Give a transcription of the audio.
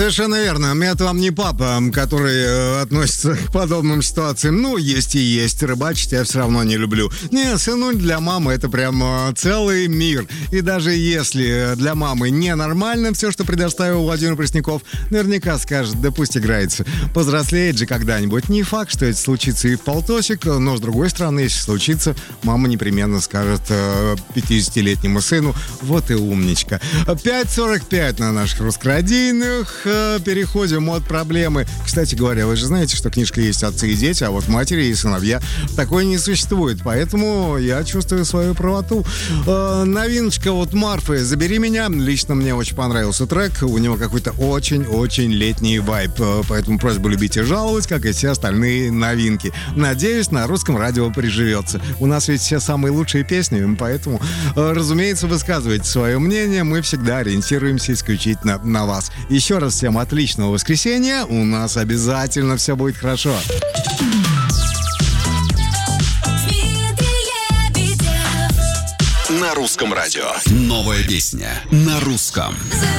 Совершенно верно. Это вам не папа, который относится к подобным ситуациям. Ну, есть и есть. Рыбачить я все равно не люблю. Не, сынуль для мамы это прям целый мир. И даже если для мамы ненормально все, что предоставил Владимир Пресняков, наверняка скажет, да пусть играется. Повзрослеет же когда-нибудь. Не факт, что это случится и в полтосик, но с другой стороны, если случится, мама непременно скажет 50-летнему сыну, вот и умничка. 5:45 на наших русскорадийных. Переходим от проблемы. Кстати говоря, вы же знаете, что книжка есть «Отцы и дети», а вот матери и сыновья такой не существует. Поэтому я чувствую свою правоту. Новиночка от Марфы «Забери меня». Лично мне очень понравился трек. У него какой-то очень-очень летний вайб. Поэтому просьба любить и жаловать, как и все остальные новинки. Надеюсь, на русском радио приживется. У нас ведь все самые лучшие песни, поэтому, разумеется, высказывайте свое мнение. Мы всегда ориентируемся исключительно на вас. Еще раз всем отличного воскресенья. У нас обязательно все будет хорошо. На русском радио. Новая песня на русском.